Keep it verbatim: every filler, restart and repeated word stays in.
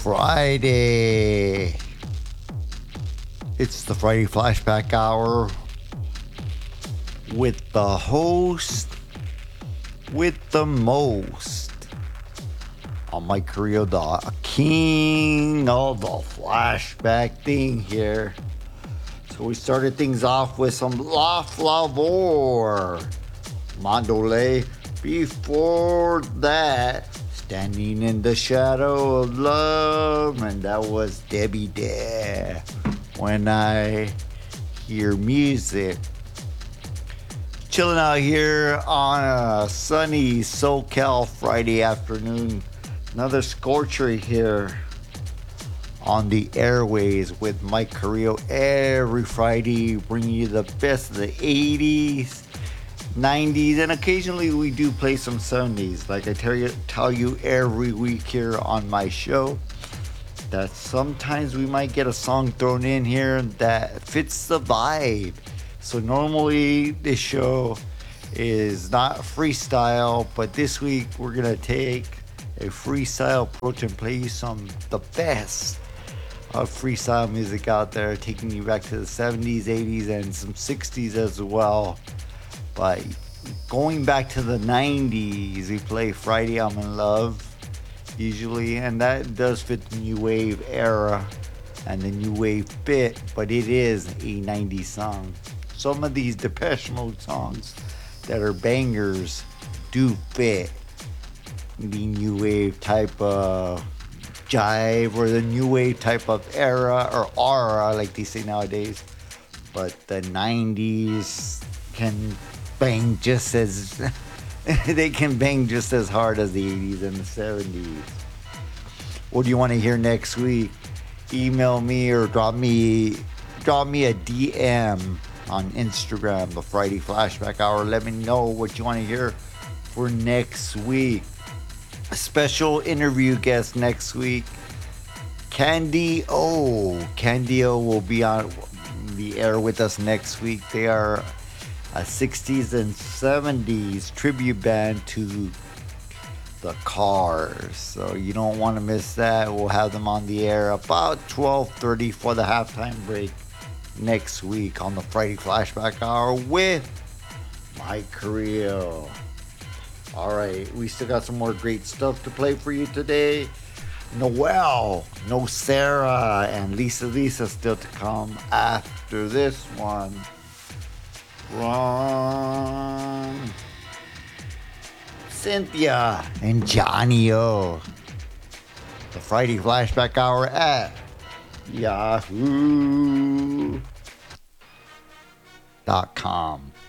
Friday. It's the Friday Flashback Hour with the host with the most. I'm Mike Carrillo, the king of the flashback thing here. So we started things off with some La Flavor, Mandolay. Before that, Standing in the Shadow of Love, and that was Debbie Dare. When I hear music. Chilling out here on a sunny SoCal Friday afternoon. Another scorcher here on the airways with Mike Carrillo every Friday, bringing you the best of the eighties, nineties, and occasionally we do play some seventies. Like I tell you, tell you every week here on my show, that sometimes we might get a song thrown in here that fits the vibe. So normally this show is not freestyle, but this week we're gonna take a freestyle approach and play you some the best of freestyle music out there, taking you back to the seventies, eighties, and some sixties as well. But going back to the nineties, we play Friday I'm in Love usually, and that does fit the new wave era and the new wave bit, but it is a nineties song. Some of these Depeche Mode songs that are bangers do fit the new wave type of jive or the new wave type of era or aura, like they say nowadays. But the nineties can bang just as they can bang just as hard as the eighties and the seventies. What do you want to hear next week? Email me or drop me drop me a D M on Instagram, the Friday Flashback Hour. Let me know what you want to hear for next week. A special interview guest next week, Candy O. Candy O will be on the air with us next week. They are a sixties and seventies tribute band to the Cars. So you don't want to miss that. We'll have them on the air about twelve thirty for the halftime break next week on the Friday Flashback Hour with Mike Carrillo. All right, we still got some more great stuff to play for you today. Noel, No Sarah, and Lisa Lisa still to come after this one. Ron, Cynthia, and Johnny O. The Friday Flashback Hour at yahoo dot com.